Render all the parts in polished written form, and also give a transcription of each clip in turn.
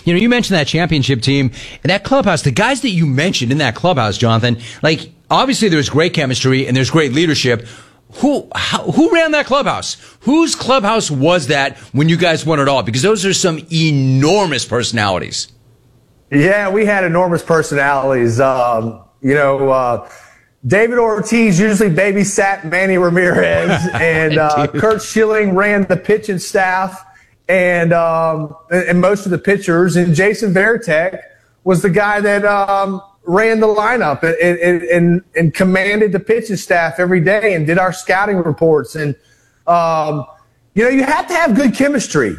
You mentioned that championship team and that clubhouse. The guys that you mentioned in that clubhouse, Jonathan, like obviously there's great chemistry and there's great leadership. Who ran that clubhouse? Whose clubhouse was that when you guys won it all? Because those are some enormous personalities. Yeah, we had enormous personalities. David Ortiz usually babysat Manny Ramirez, and Curt Schilling ran the pitching staff and most of the pitchers. And Jason Varitek was the guy that ran the lineup and commanded the pitching staff every day and did our scouting reports. And you have to have good chemistry.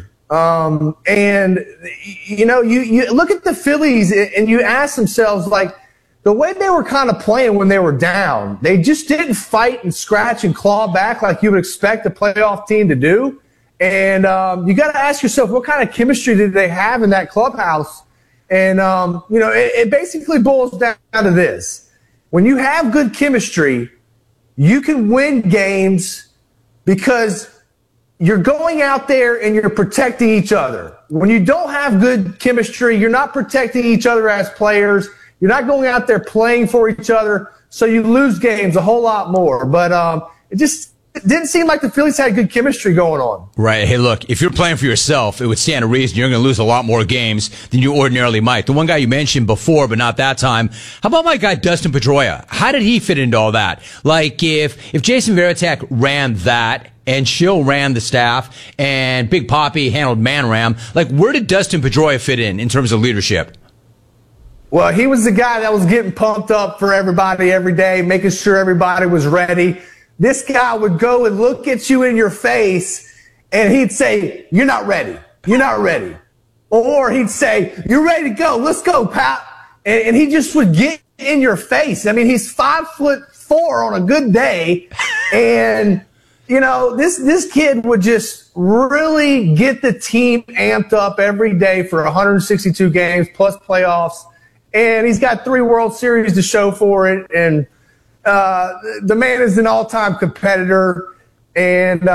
You look at the Phillies and you ask themselves, like, the way they were kind of playing when they were down, they just didn't fight and scratch and claw back like you would expect a playoff team to do. And you got to ask yourself, what kind of chemistry did they have in that clubhouse? And, it basically boils down to this. When you have good chemistry, you can win games because you're going out there and you're protecting each other. When you don't have good chemistry, you're not protecting each other as players. You're not going out there playing for each other, so you lose games a whole lot more. But it just didn't seem like the Phillies had good chemistry going on. Right. Hey, look, if you're playing for yourself, it would stand to reason you're going to lose a lot more games than you ordinarily might. The one guy you mentioned before, but not that time, how about my guy Dustin Pedroia? How did he fit into all that? Like, if Jason Varitek ran that, and Schill ran the staff, and Big Papi handled Man-Ram, like, where did Dustin Pedroia fit in terms of leadership? Well, he was the guy that was getting pumped up for everybody every day, making sure everybody was ready. This guy would go and look at you in your face, and he'd say, "You're not ready. You're not ready." Or he'd say, "You're ready to go. Let's go, Pat." And he just would get in your face. I mean, he's 5'4" on a good day. And, this kid would just really get the team amped up every day for 162 games plus playoffs. And he's got 3 World Series to show for it. And the man is an all-time competitor. And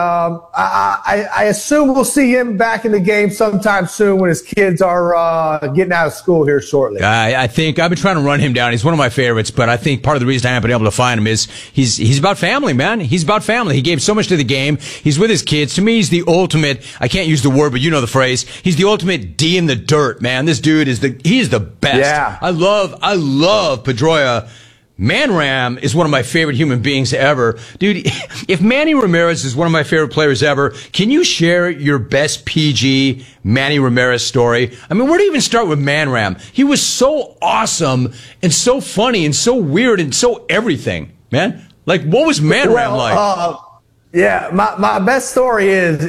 I assume we'll see him back in the game sometime soon when his kids are getting out of school here shortly. I think I've been trying to run him down. He's one of my favorites, but I think part of the reason I haven't been able to find him is he's about family, man. He's about family. He gave so much to the game. He's with his kids. To me, he's the ultimate, I can't use the word, but you know the phrase. He's the ultimate D in the dirt, man. This dude is the best. Yeah. I love Pedroia. Man-Ram is one of my favorite human beings ever. Dude, if Manny Ramirez is one of my favorite players ever, can you share your best PG Manny Ramirez story? I mean, where do you even start with Man-Ram? He was so awesome and so funny and so weird and so everything, man. Like, what was Man-Ram like? My best story is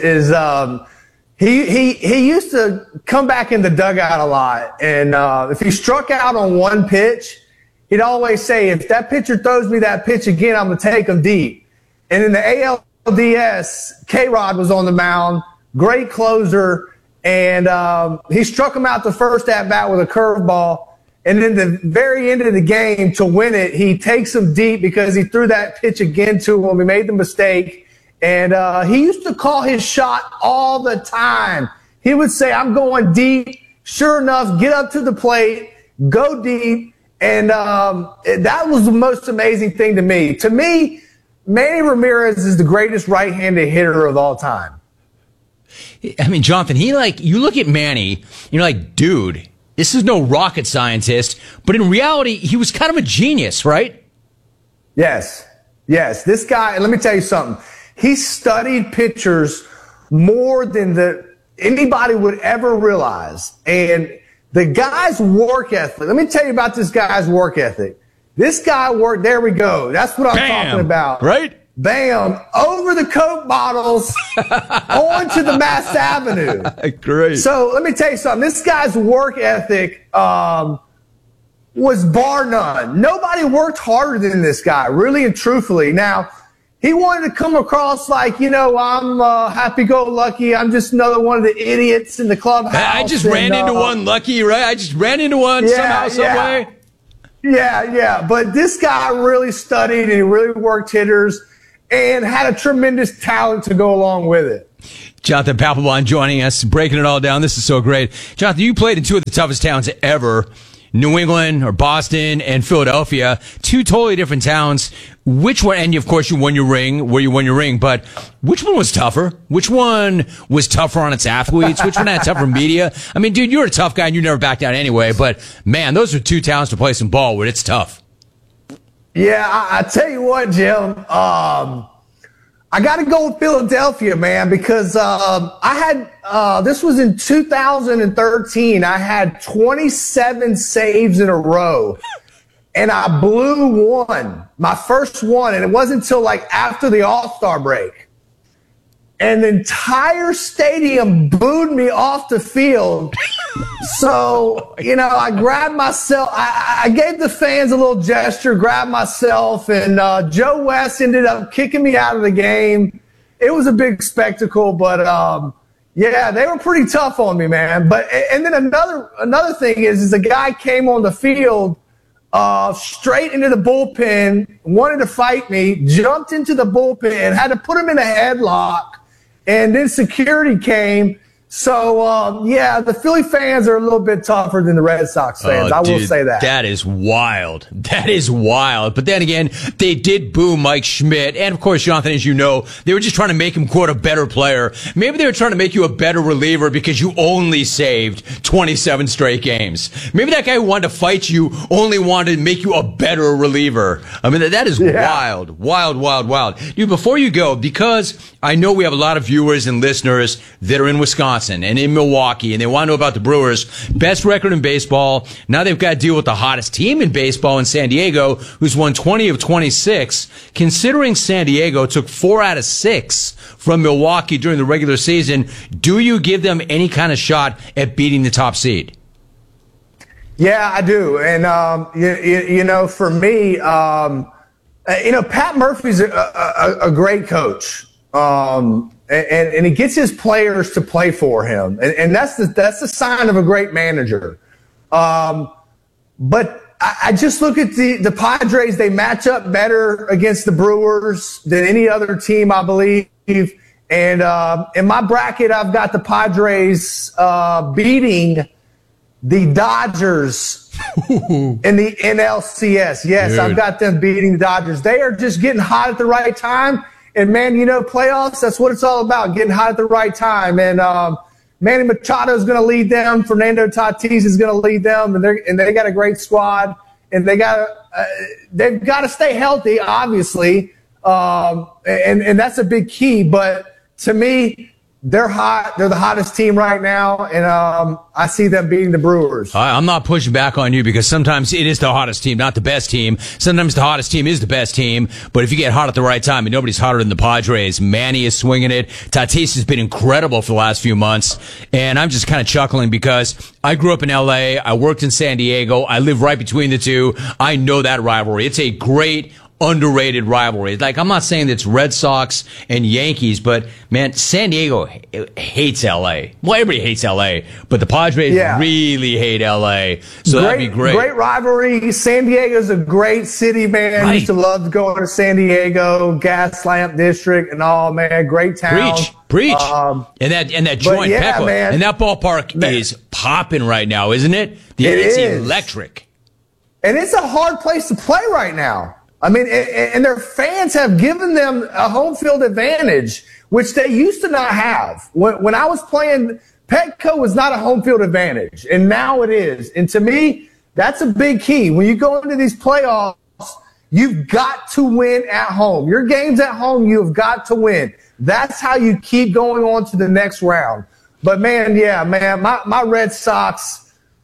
he used to come back in the dugout a lot. And if he struck out on one pitch, he'd always say, "If that pitcher throws me that pitch again, I'm going to take him deep." And in the ALDS, K-Rod was on the mound, great closer, and he struck him out the first at-bat with a curveball. And then the very end of the game, to win it, he takes him deep because he threw that pitch again to him. He made the mistake. And he used to call his shot all the time. He would say, "I'm going deep." Sure enough, get up to the plate, go deep. And that was the most amazing thing to me. To me, Manny Ramirez is the greatest right-handed hitter of all time. I mean, Jonathan, you look at Manny, and you're like, dude, this is no rocket scientist. But in reality, he was kind of a genius, right? Yes. This guy, and let me tell you something. He studied pitchers more than anybody would ever realize. And the guy's work ethic. Let me tell you about this guy's work ethic. This guy worked. There we go. That's what I'm talking about. Right? Bam. Over the Coke bottles, onto the Mass Avenue. Great. So let me tell you something. This guy's work ethic was bar none. Nobody worked harder than this guy, really and truthfully. Now, he wanted to come across like, I'm happy-go-lucky. I'm just another one of the idiots in the clubhouse. I just ran into one, Lucky, right? I just ran into one somehow, some way. Yeah. But this guy really studied and he really worked hitters and had a tremendous talent to go along with it. Jonathan Papelbon joining us, breaking it all down. This is so great. Jonathan, you played in two of the toughest towns ever, New England or Boston and Philadelphia, two totally different towns. Which one, and of course you won your ring, but which one was tougher? Which one was tougher on its athletes? Which one had tougher media? I mean, dude, you're a tough guy and you never back down anyway, but man, those are two towns to play some ball with. It's tough. Yeah, I tell you what, Jim, I got to go with Philadelphia, man, because I had this was in 2013. I had 27 saves in a row, and I blew one, my first one, and it wasn't until like after the All-Star break. And the entire stadium booed me off the field. So, you know, I grabbed myself. I gave the fans a little gesture, grabbed myself, and Joe West ended up kicking me out of the game. It was a big spectacle, but yeah, they were pretty tough on me, man. But and then another thing is a guy came on the field straight into the bullpen, wanted to fight me, jumped into the bullpen, had to put him in a headlock. And then security came. So, yeah, the Philly fans are a little bit tougher than the Red Sox fans. I will say that. That is wild. That is wild. But then again, they did boo Mike Schmidt. And, of course, Jonathan, as you know, they were just trying to make him, quote, a better player. Maybe they were trying to make you a better reliever because you only saved 27 straight games. Maybe that guy who wanted to fight you only wanted to make you a better reliever. I mean, that is wild. Wild, wild, wild. Dude, before you go, because I know we have a lot of viewers and listeners that are in Wisconsin and in Milwaukee, and they want to know about the Brewers. Best record in baseball. Now they've got to deal with the hottest team in baseball in San Diego, who's won 20 of 26. Considering San Diego took 4 out of 6 from Milwaukee during the regular season, do you give them any kind of shot at beating the top seed? Yeah, I do. And, you know, for me, you know, Pat Murphy's a great coach. And he gets his players to play for him. And that's the sign of a great manager. But I just look at the Padres. They match up better against the Brewers than any other team, I believe. And in my bracket, I've got the Padres beating the Dodgers in the NLCS. Yes, dude. I've got them beating the Dodgers. They are just getting hot at the right time. And, man, you know, playoffs, that's what it's all about, getting hot at the right time. And Manny Machado is going to lead them. Fernando Tatis is going to lead them. And they got a great squad. And they've got to stay healthy, obviously. And that's a big key. But to me, they're hot. They're the hottest team right now, and I see them beating the Brewers. I'm not pushing back on you because sometimes it is the hottest team, not the best team. Sometimes the hottest team is the best team, but if you get hot at the right time, and nobody's hotter than the Padres. Manny is swinging it. Tatis has been incredible for the last few months, and I'm just kind of chuckling because I grew up in L.A., I worked in San Diego, I live right between the two. I know that rivalry. It's a great underrated rivalry. Like, I'm not saying that it's Red Sox and Yankees, but man, San Diego hates LA. Well, everybody hates LA, but the Padres really hate LA. So that'd be great. Great rivalry. San Diego's a great city, man. Right. I used to love going to San Diego, Gaslamp District, and all, man. Great town. Preach. And that joint Petco. Man, and that ballpark is popping right now, isn't it? It's electric. And it's a hard place to play right now. I mean, and their fans have given them a home field advantage, which they used to not have. When I was playing, Petco was not a home field advantage, and now it is. And to me, that's a big key. When you go into these playoffs, you've got to win at home. Your games at home, you've got to win. That's how you keep going on to the next round. But, man, my Red Sox,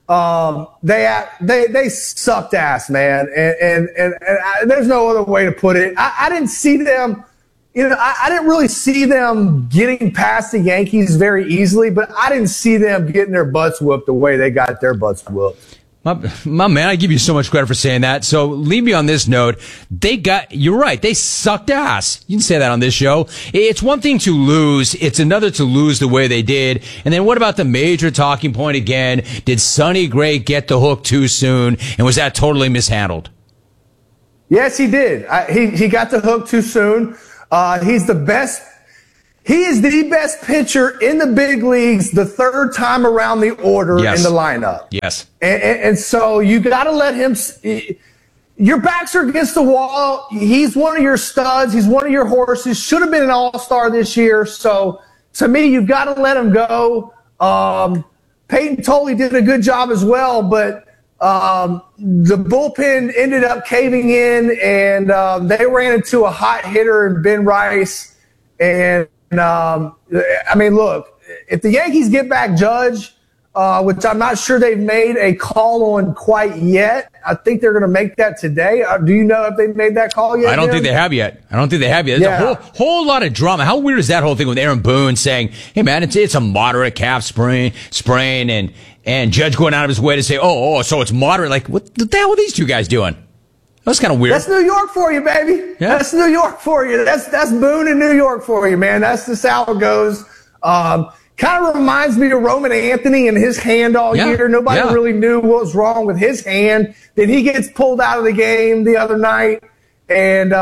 they sucked ass, man. And there's no other way to put it. I didn't see them, you know, I didn't really see them getting past the Yankees very easily, but I didn't see them getting their butts whooped the way they got their butts whooped. My man, I give you so much credit for saying that. So leave me on this note. You're right. They sucked ass. You can say that on this show. It's one thing to lose. It's another to lose the way they did. And then what about the major talking point again? Did Sonny Gray get the hook too soon? And was that totally mishandled? Yes, he did. He got the hook too soon. He's the best. He is the best pitcher in the big leagues the third time around the order in the lineup. Yes. And so you got to let him. Your backs are against the wall. He's one of your studs. He's one of your horses. Should have been an all-star this year. So to me, you've got to let him go. Peyton Tolley did a good job as well, but the bullpen ended up caving in, and they ran into a hot hitter in Ben Rice. And I mean, look, if the Yankees get back Judge, which I'm not sure they've made a call on quite yet. I think they're going to make that today. Do you know if they've made that call yet? I don't think they have yet. There's a whole lot of drama. How weird is that whole thing with Aaron Boone saying, hey, man, it's a moderate calf sprain, and Judge going out of his way to say, so it's moderate. Like, what the hell are these two guys doing? That's kind of weird. That's New York for you, baby. Yeah. That's New York for you. That's Boone in New York for you, man. That's just how it goes. Kind of reminds me of Roman Anthony and his hand all year. Nobody really knew what was wrong with his hand. Then he gets pulled out of the game the other night. And,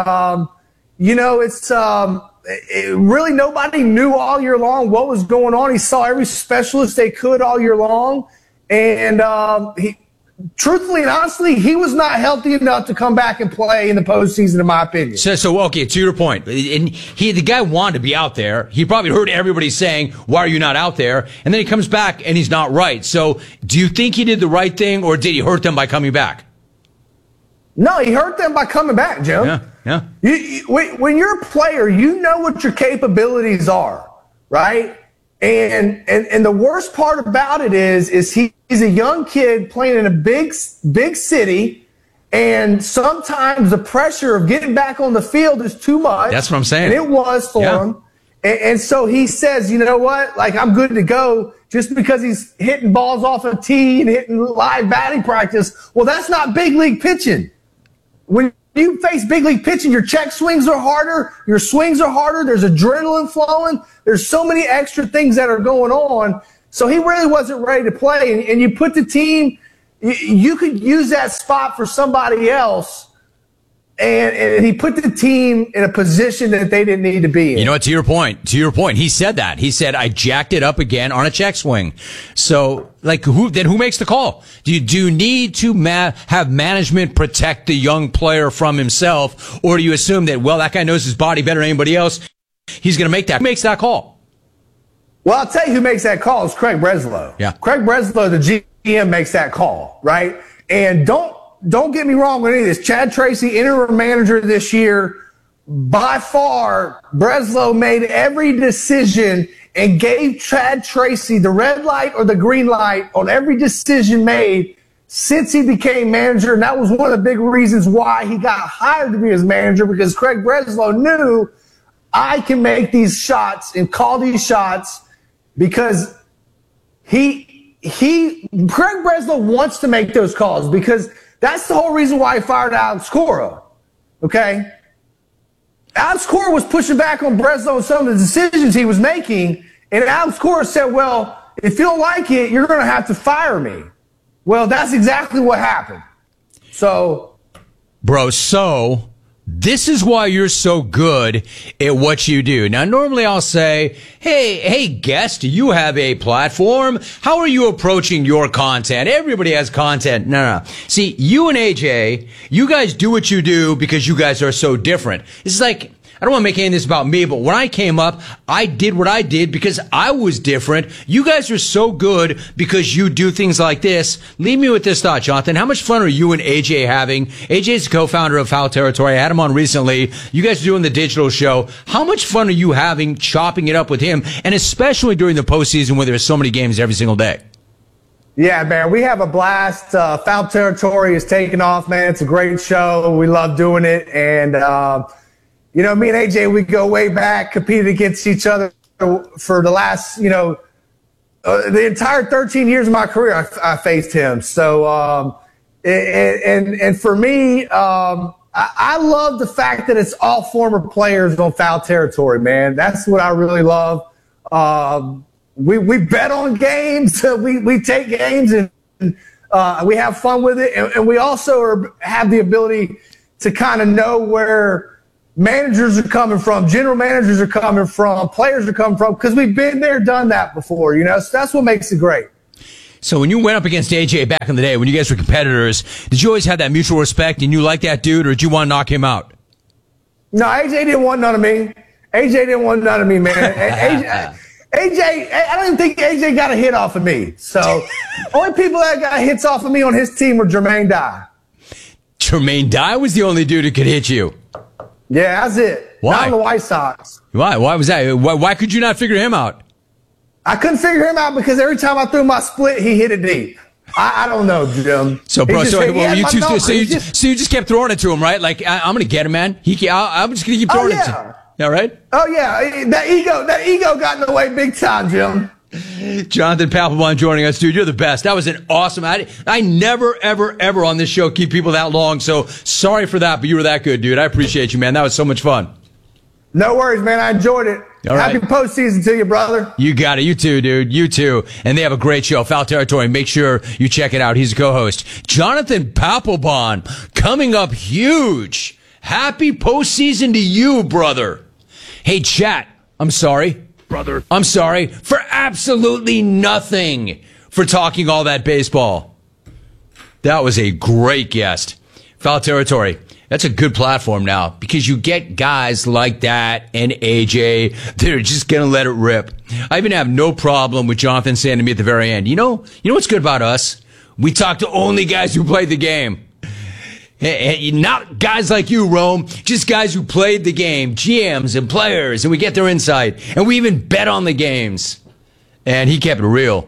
it's really nobody knew all year long what was going on. He saw every specialist they could all year long. And truthfully and honestly, he was not healthy enough to come back and play in the postseason, in my opinion. So okay, to your point, and the guy wanted to be out there. He probably heard everybody saying, "Why are you not out there?" And then he comes back and he's not right. So, do you think he did the right thing, or did he hurt them by coming back? No, he hurt them by coming back, Jim. Yeah. When you're a player, you know what your capabilities are, right? And the worst part about it is he's a young kid playing in a big city, and sometimes the pressure of getting back on the field is too much. That's what I'm saying. And it was for him. And so he says, you know what? Like, I'm good to go just because he's hitting balls off a tee and hitting live batting practice. Well, that's not big league pitching. When you face big league pitching, your check swings are harder, your swings are harder, there's adrenaline flowing, there's so many extra things that are going on. So he really wasn't ready to play. And you put the team, you could use that spot for somebody else. And he put the team in a position that they didn't need to be in. You know what, to your point, he said that. He said, I jacked it up again on a check swing. So, like, who makes the call? Do you need to have management protect the young player from himself? Or do you assume that, well, that guy knows his body better than anybody else, he's going to make that? Who makes that call? Well, I'll tell you who makes that call is Craig Breslow. Yeah. Craig Breslow, the GM, makes that call, right? And don't get me wrong with any of this. Chad Tracy, interim manager this year, by far, Breslow made every decision and gave Chad Tracy the red light or the green light on every decision made since he became manager. And that was one of the big reasons why he got hired to be his manager, because Craig Breslow knew I can make these shots and call these shots because Craig Breslow wants to make those calls, because that's the whole reason why he fired Alex Cora. Okay? Alex Cora was pushing back on Breslow and some of the decisions he was making, and Alex Cora said, well, if you don't like it, you're going to have to fire me. Well, that's exactly what happened. So, this is why you're so good at what you do. Now, normally I'll say, hey, guest, you have a platform. How are you approaching your content? Everybody has content. No. See, you and AJ, you guys do what you do because you guys are so different. It's like, I don't want to make any of this about me, but when I came up, I did what I did because I was different. You guys are so good because you do things like this. Leave me with this thought, Jonathan. How much fun are you and AJ having? AJ's the co-founder of Foul Territory. I had him on recently. You guys are doing the digital show. How much fun are you having chopping it up with him, and especially during the postseason where there's so many games every single day? Yeah, man, we have a blast. Foul Territory is taking off, man. It's a great show. We love doing it. And, me and AJ, we go way back, competed against each other for the last, the entire 13 years of my career, I faced him. So, and for me, I love the fact that it's all former players on Foul Territory, man. That's what I really love. We bet on games. We take games and we have fun with it. And we also have the ability to kind of know where managers are coming from, general managers are coming from, players are coming from, because we've been there, done that before, so that's what makes it great. So when you went up against AJ back in the day, when you guys were competitors, did you always have that mutual respect and you liked that dude, or did you want to knock him out? No, AJ didn't want none of me. AJ didn't want none of me, man. AJ, I don't even think AJ got a hit off of me. So only people that got hits off of me on his team were Jermaine Dye. Jermaine Dye was the only dude who could hit you. Yeah, that's it. Why? Not on the White Sox. Why was that? Why could you not figure him out? I couldn't figure him out because every time I threw my split, he hit it deep. I don't know, Jim. So, bro, you just kept throwing it to him, right? Like, I'm going to get him, man. I'm just going to keep throwing it to him. Yeah, right? Oh, yeah. That ego got in the way big time, Jim. Jonathan Papelbon joining us, dude. You're the best. That was an awesome. I never, ever, ever on this show keep people that long. So sorry for that, but you were that good, dude. I appreciate you, man. That was so much fun. No worries, man. I enjoyed it. All right. Happy postseason to you, brother. You got it. You too, dude. You too. And they have a great show, Foul Territory. Make sure you check it out. He's a co-host. Jonathan Papelbon coming up huge. Happy postseason to you, brother. Hey, chat. I'm sorry. Brother. I'm sorry for absolutely nothing for talking all that baseball. That was a great guest. Foul Territory. That's a good platform now because you get guys like that and AJ that are just going to let it rip. I even have no problem with Jonathan saying to me at the very end, you know what's good about us? We talk to only guys who played the game. Not guys like you, Rome, just guys who played the game, GMs and players, and we get their insight. And we even bet on the games. And he kept it real.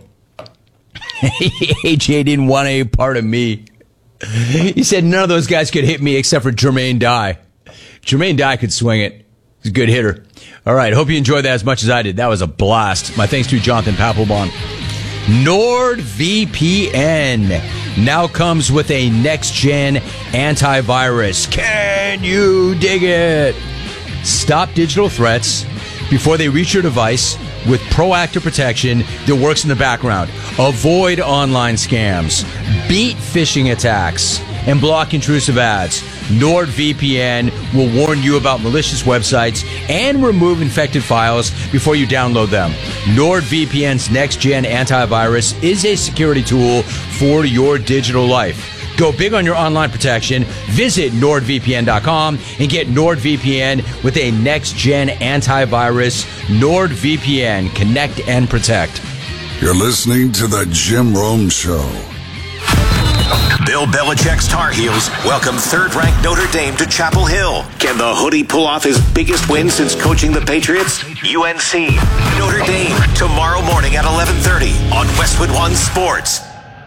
AJ didn't want any part of me. He said none of those guys could hit me except for Jermaine Dye. Jermaine Dye could swing it. He's a good hitter. All right, hope you enjoyed that as much as I did. That was a blast. My thanks to Jonathan Papelbon. NordVPN now comes with a next-gen antivirus. Can you dig it? Stop digital threats before they reach your device with proactive protection that works in the background. Avoid online scams, beat phishing attacks, and block intrusive ads. NordVPN will warn you about malicious websites and remove infected files before you download them. NordVPN's next-gen antivirus is a security tool for your digital life. Go big on your online protection. Visit NordVPN.com and get NordVPN with a next-gen antivirus. NordVPN. Connect and protect. You're listening to The Jim Rome Show. Bill Belichick's Tar Heels welcome third-ranked Notre Dame to Chapel Hill. Can the Hoodie pull off his biggest win since coaching the Patriots? UNC. Notre Dame, tomorrow morning at 11:30 on Westwood One Sports.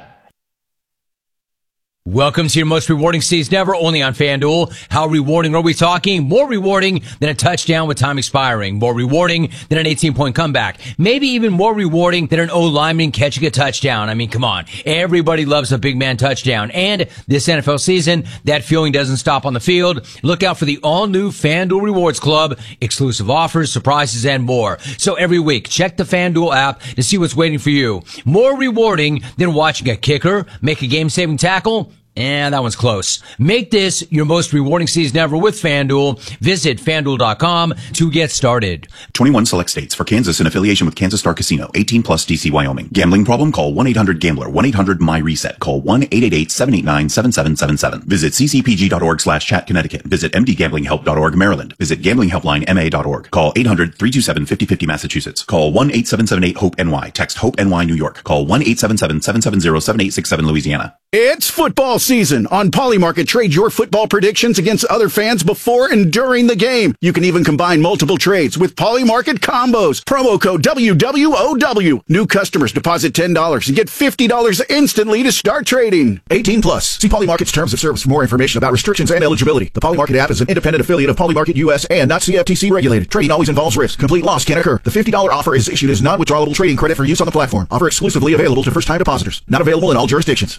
Welcome to your most rewarding season ever, only on FanDuel. How rewarding are we talking? More rewarding than a touchdown with time expiring. More rewarding than an 18-point comeback. Maybe even more rewarding than an O-lineman catching a touchdown. I mean, come on. Everybody loves a big man touchdown. And this NFL season, that feeling doesn't stop on the field. Look out for the all-new FanDuel Rewards Club. Exclusive offers, surprises, and more. So every week, check the FanDuel app to see what's waiting for you. More rewarding than watching a kicker make a game-saving tackle. And that one's close. Make this your most rewarding season ever with FanDuel. Visit FanDuel.com to get started. 21 select states. For Kansas in affiliation with Kansas Star Casino. 18 plus DC Wyoming. Gambling problem? Call 1-800-GAMBLER. 1-800-MY-RESET. Call 1-888-789-7777. Visit ccpg.org/chat Connecticut. Visit mdgamblinghelp.org Maryland. Visit gamblinghelplinema.org. Call 800-327-5050 Massachusetts. Call 1-8778-HOPE-NY. Text HOPE-NY New York. Call 1-877-770-7867 Louisiana. It's football season. On Polymarket, trade your football predictions against other fans before and during the game. You can even combine multiple trades with Polymarket combos. Promo code WWOW. New customers deposit $10 and get $50 instantly to start trading. 18 plus. See Polymarket's terms of service for more information about restrictions and eligibility. The Polymarket app is an independent affiliate of Polymarket US and not CFTC regulated. Trading always involves risk. Complete loss can occur. The $50 offer is issued as non-withdrawable trading credit for use on the platform. Offer exclusively available to first-time depositors. Not available in all jurisdictions. Right now,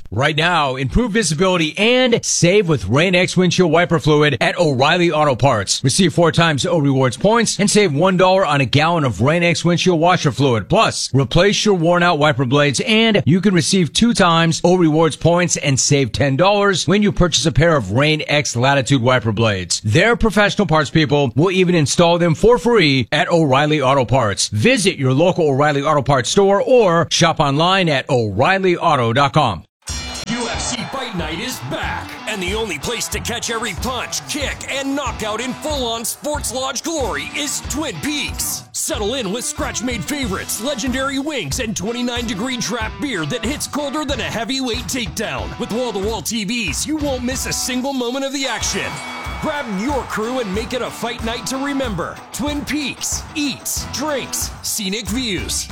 now. Improve visibility and save with Rain-X windshield wiper fluid at O'Reilly Auto Parts. Receive 4 times O Rewards points and save $1 on a gallon of Rain-X windshield washer fluid. Plus, replace your worn-out wiper blades and you can receive 2 times O Rewards points and save $10 when you purchase a pair of Rain-X Latitude wiper blades. Their professional parts people will even install them for free at O'Reilly Auto Parts. Visit your local O'Reilly Auto Parts store or shop online at O'ReillyAuto.com. UFC Fight Night is back, and the only place to catch every punch, kick, and knockout in full-on Sports Lodge glory is Twin Peaks. Settle in with scratch-made favorites, legendary wings, and 29-degree draft beer that hits colder than a heavyweight takedown. With wall-to-wall TVs, you won't miss a single moment of the action. Grab your crew and make it a fight night to remember. Twin Peaks. Eats, drinks, scenic views.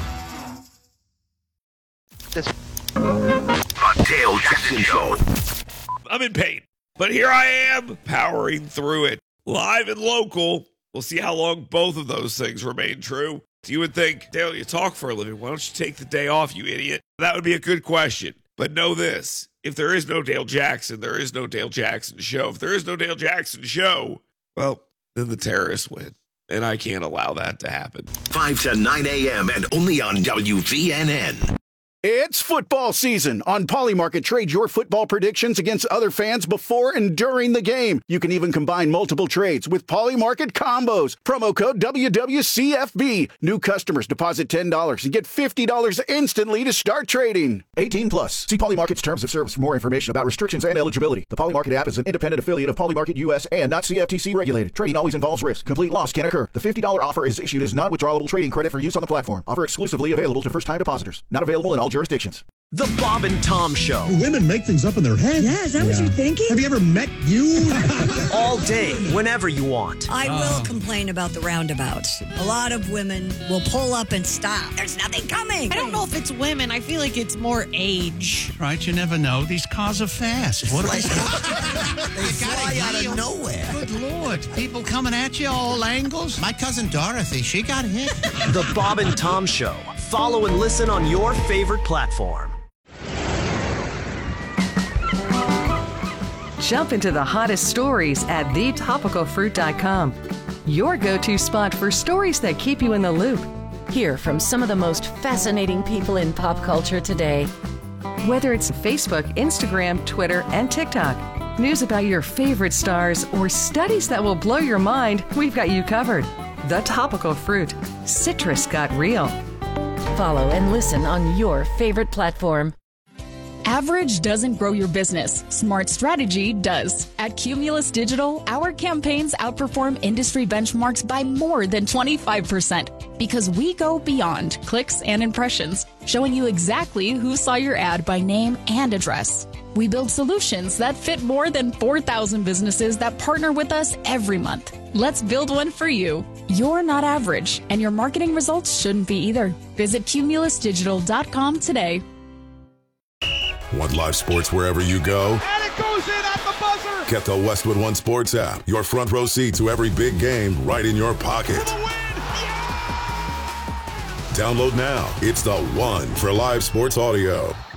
Dale Jackson Show. I'm in pain, but here I am, powering through it. Live and local. We'll see how long both of those things remain true. You would think, Dale, you talk for a living. Why don't you take the day off, you idiot? That would be a good question. But know this. If there is no Dale Jackson, there is no Dale Jackson Show. If there is no Dale Jackson Show, well, then the terrorists win. And I can't allow that to happen. 5 to 9 a.m. and only on WVNN. It's football season. On Polymarket, trade your football predictions against other fans before and during the game. You can even combine multiple trades with Polymarket Combos. Promo code WWCFB. New customers deposit $10 and get $50 instantly to start trading. 18 plus. See Polymarket's terms of service for more information about restrictions and eligibility. The Polymarket app is an independent affiliate of Polymarket US and not CFTC regulated. Trading always involves risk. Complete loss can occur. The $50 offer is issued as non-withdrawable trading credit for use on the platform. Offer exclusively available to first-time depositors. Not available in all jurisdictions. The Bob and Tom Show. Women make things up in their head. Yeah, is that what you're thinking? Have you ever met you? All day, whenever you want. I will complain about the roundabouts. A lot of women will pull up and stop. There's nothing coming. I don't know if it's women. I feel like it's more age. Right, you never know. These cars are fast. What They fly out of nowhere. Good Lord. People coming at you all angles. My cousin Dorothy, she got hit. The Bob and Tom Show. Follow and listen on your favorite platform. Jump into the hottest stories at thetopicalfruit.com. Your go-to spot for stories that keep you in the loop. Hear from some of the most fascinating people in pop culture today. Whether it's Facebook, Instagram, Twitter, and TikTok, news about your favorite stars, or studies that will blow your mind, we've got you covered. The Topical Fruit. Citrus got real. Follow and listen on your favorite platform. Average doesn't grow your business. Smart strategy does. At Cumulus Digital, our campaigns outperform industry benchmarks by more than 25% because we go beyond clicks and impressions, showing you exactly who saw your ad by name and address. We build solutions that fit more than 4,000 businesses that partner with us every month. Let's build one for you. You're not average, and your marketing results shouldn't be either. Visit cumulusdigital.com today. Want live sports wherever you go? And it goes in at the buzzer! Get the Westwood One Sports app. Your front row seat to every big game right in your pocket. For the win! Yeah! Download now. It's the one for live sports audio.